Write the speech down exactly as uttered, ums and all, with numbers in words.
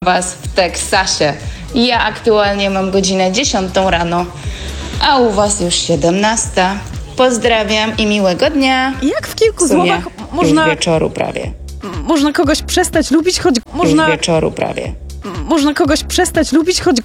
was w Teksasie. Ja aktualnie mam godzinę dziesiątą rano, a u was już siedemnasta. Pozdrawiam i miłego dnia. Jak w kilku W sumie słowach można, już wieczoru prawie. można kogoś przestać lubić, choć można, Już wieczoru prawie. można kogoś przestać lubić, choć